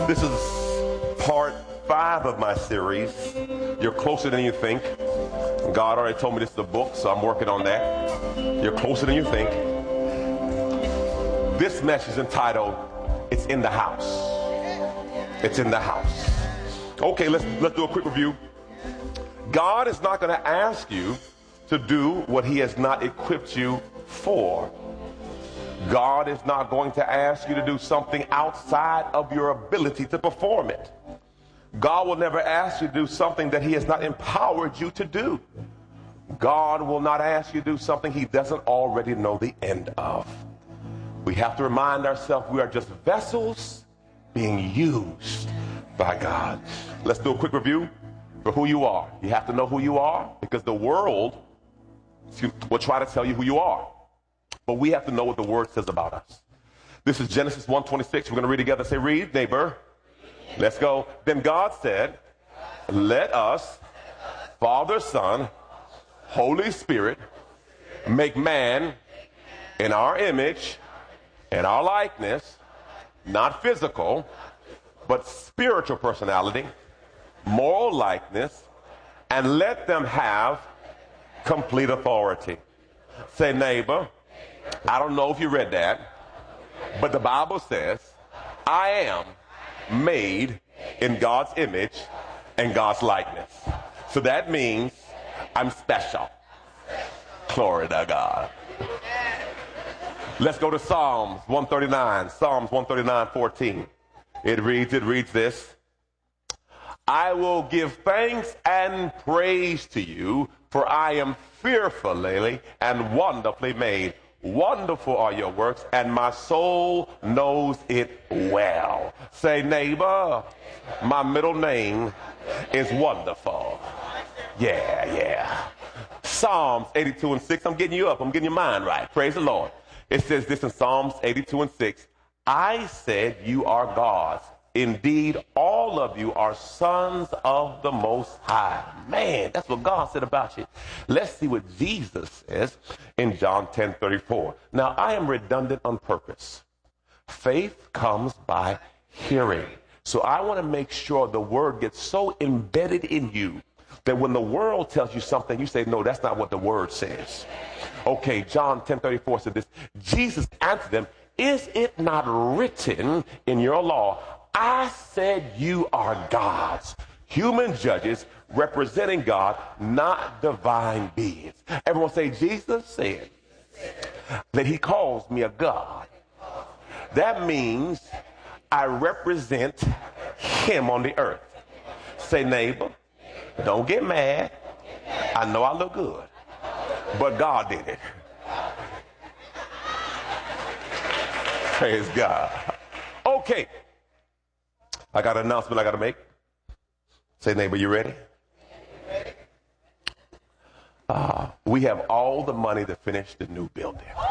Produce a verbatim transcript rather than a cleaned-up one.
This is part five of my series, You're Closer Than You Think. God already told me this is a book, so I'm working on that. You're Closer Than You Think. This message is entitled, It's in the House. It's in the house. Okay, let's, let's do a quick review. God is not going to ask you to do what he has not equipped you for. God is not going to ask you to do something outside of your ability to perform it. God will never ask you to do something that he has not empowered you to do. God will not ask you to do something he doesn't already know the end of. We have to remind ourselves we are just vessels being used by God. Let's do a quick review for who you are. You have to know who you are because the world will try to tell you who you are. But we have to know what the word says about us. This is Genesis one twenty-six. We're going to read together. Say, read, neighbor. Let's go. Then God said, let us, Father, Son, Holy Spirit, make man in our image and our likeness, not physical, but spiritual personality, moral likeness, and let them have complete authority. Say, neighbor, I don't know if you read that, but the Bible says, I am made in God's image and God's likeness. So that means I'm special. Glory to God. Let's go to Psalms one thirty-nine. Psalms one thirty-nine, fourteen. It reads, it reads this. I will give thanks and praise to you, for I am fearfully and wonderfully made. Wonderful are your works, and my soul knows it well. Say, neighbor, my middle name is Wonderful. Yeah, yeah. Psalms eighty-two and six. I'm getting you up. I'm getting your mind right. Praise the Lord. It says this in Psalms eighty-two and six. I said you are gods. Indeed, all of you are sons of the Most High. Man, that's what God said about you. Let's see what Jesus says in John ten thirty-four. Now, I am redundant on purpose. Faith comes by hearing. So I want to make sure the word gets so embedded in you that when the world tells you something, you say, no, that's not what the word says. Okay, John ten thirty-four said this. Jesus answered them, is it not written in your law, I said you are gods, human judges representing God, not divine beings. Everyone say, Jesus said that he calls me a God. That means I represent him on the earth. Say, neighbor, don't get mad. I know I look good, but God did it. Praise God. Okay. I got an announcement I got to make. Say, neighbor, you ready? Uh, we have all the money to finish the new building.